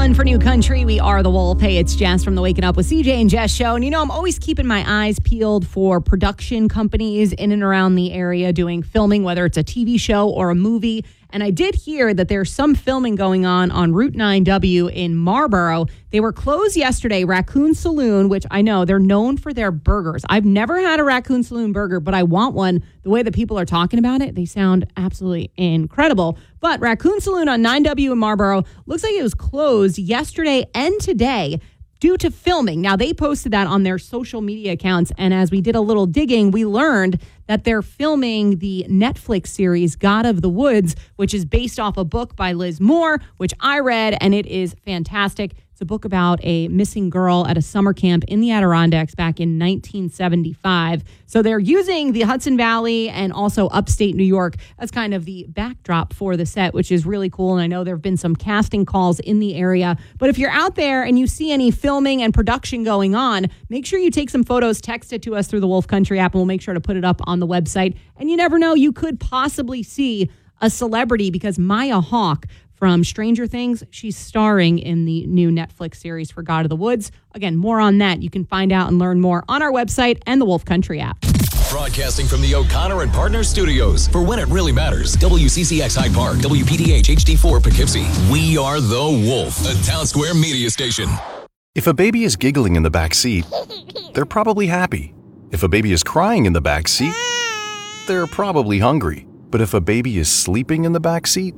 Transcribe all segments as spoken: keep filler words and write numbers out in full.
one for New Country. We are The Wolf. Hey, it's Jess from the Waking Up with C J and Jess show. And you know, I'm always keeping my eyes peeled for production companies in and around the area doing filming, whether it's a T V show or a movie. And I did hear that there's some filming going on on Route nine W in Marlboro. They were closed yesterday. Raccoon Saloon, which I know they're known for their burgers. I've never had a Raccoon Saloon burger, but I want one. The way that people are talking about it, they sound absolutely incredible. But Raccoon Saloon on nine W in Marlboro looks like it was closed yesterday and today due to filming. Now, they posted that on their social media accounts, and as we did a little digging, we learned that they're filming the Netflix series God of the Woods, which is based off a book by Liz Moore, which I read, and it is fantastic. It's a book about a missing girl at a summer camp in the Adirondacks back in nineteen seventy-five. So they're using the Hudson Valley and also upstate New York as kind of the backdrop for the set, which is really cool. And I know there have been some casting calls in the area. But if you're out there and you see any filming and production going on, make sure you take some photos, text it to us through the Wolf Country app, and we'll make sure to put it up on the website. And you never know, you could possibly see a celebrity because Maya Hawke from Stranger Things, she's starring in the new Netflix series for God of the Woods. Again, more on that. You can find out and learn more on our website and the Wolf Country app. Broadcasting from the O'Connor and Partners studios for When It Really Matters. W C C X Hyde Park, W P D H H D four Poughkeepsie. We are the Wolf, a Town Square media station. If a baby is giggling in the back seat, they're probably happy. If a baby is crying in the back seat, they're probably hungry. But if a baby is sleeping in the back seat,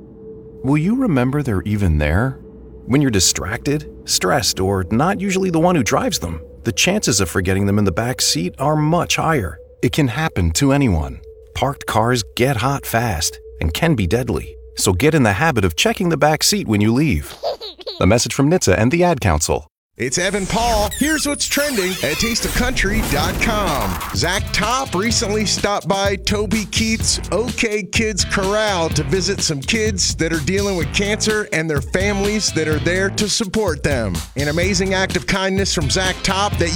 will you remember they're even there? When you're distracted, stressed, or not usually the one who drives them, the chances of forgetting them in the back seat are much higher. It can happen to anyone. Parked cars get hot fast and can be deadly. So get in the habit of checking the back seat when you leave. A message from N H T S A and the Ad Council. It's Evan Paul. Here's what's trending at taste of country dot com. Zach Top recently stopped by Toby Keith's OK Kids Corral to visit some kids that are dealing with cancer and their families that are there to support them. An amazing act of kindness from Zach Top that